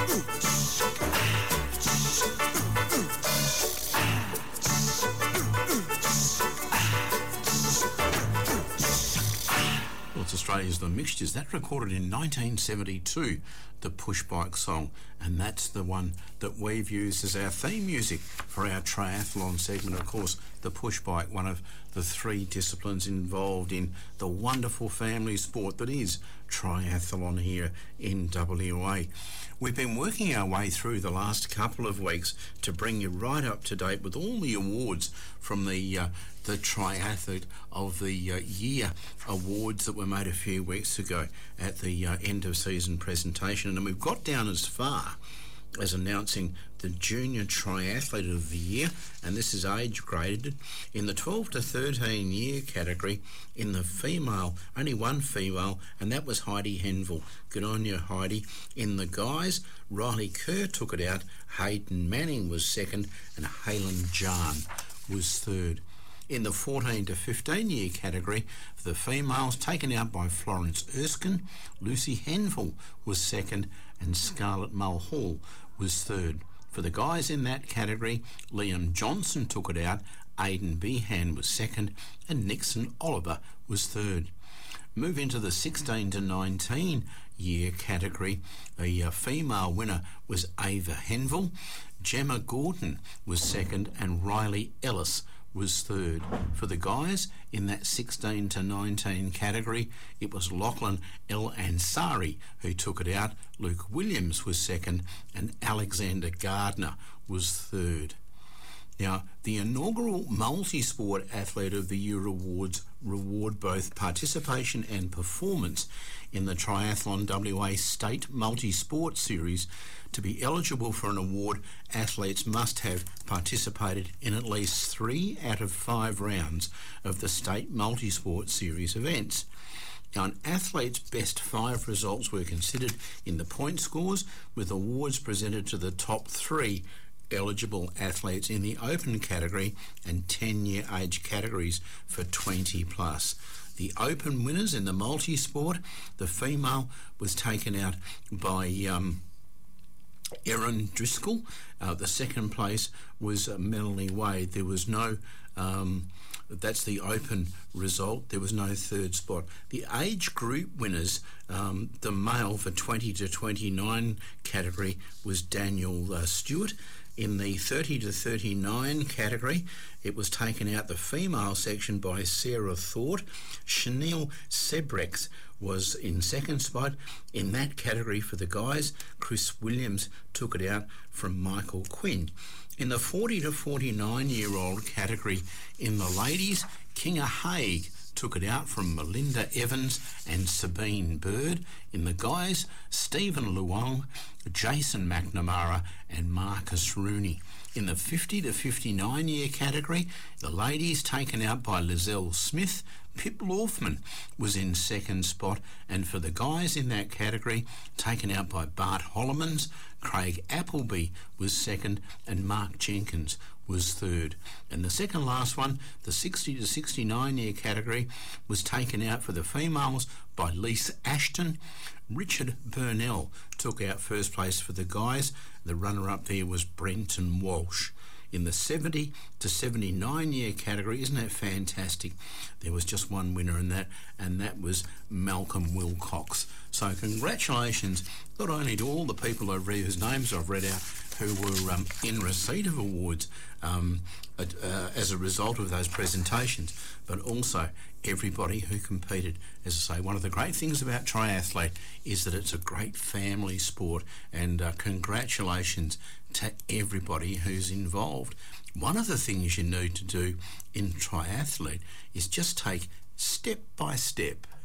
It's Australia's The Mixtures. That recorded in 1972, the Push Bike song, and that's the one that we've used as our theme music for our triathlon segment. Of course, the Push Bike, one of the three disciplines involved in the wonderful family sport that is triathlon here in WA. We've been working our way through the last couple of weeks to bring you right up to date with all the awards from the Triathlete of the Year awards that were made a few weeks ago at the end of season presentation. And we've got down as far as announcing the Junior Triathlete of the Year, and this is age graded in the 12 to 13 year category. In the female, only one female, and that was Heidi Henville. Good on you, Heidi. In the guys, Riley Kerr took it out, Hayden Manning was second, and Halen Jahn was third. In the 14 to 15 year category, for the females, taken out by Florence Erskine, Lucy Henville was second, and Scarlett Mulhall was third. For the guys in that category, Liam Johnson took it out, Aidan Behan was second, and Nixon Oliver was third. Move into the 16 to 19 year category. A female winner was Ava Henville, Gemma Gordon was second, and Riley Ellis was third. For the guys in that 16 to 19 category, it was Lachlan El Ansari who took it out, Luke Williams was second, and Alexander Gardner was third. Now, the inaugural Multisport Athlete of the Year awards reward both participation and performance in the Triathlon WA State Multisport Series. To be eligible for an award, athletes must have participated in at least 3 out of 5 rounds of the State Multisport Series events. Now, an athlete's best 5 results were considered in the point scores, with awards presented to the top 3 eligible athletes in the open category and 10-year age categories for 20 plus. The open winners in the multi-sport, the female was taken out by Erin Driscoll. The second place was Melanie Wade. There was no that's the open result. There was no third spot. The age group winners, the male for 20 to 29 category was Daniel Stewart. In the 30 to 39 category, it was taken out the female section by Sarah Thorpe. Chanel Sebrex was in second spot. In that category for the guys, Chris Williams took it out from Michael Quinn. In the 40 to 49-year-old category, in the ladies, Kinga Haig took it out from Melinda Evans and Sabine Bird. In the guys, Stephen Luong, Jason McNamara and Marcus Rooney. In the 50 to 59 year category, the ladies taken out by Lizelle Smith. Pip Laufman was in second spot, and for the guys in that category, taken out by Bart Hollemans, Craig Appleby was second, and Mark Jenkins was third. And the second last one, the 60 to 69 year category, was taken out for the females by Lisa Ashton. Richard Burnell took out first place for the guys. The runner-up there was Brenton Walsh. In the 70 to 79 year category, isn't that fantastic? There was just one winner in that, and that was Malcolm Wilcox. So congratulations not only to all the people whose names I've read out who were in receipt of awards as a result of those presentations, but also everybody who competed. As I say, one of the great things about triathlete is that it's a great family sport, and congratulations to everybody who's involved. One of the things you need to do in triathlete is just take step by step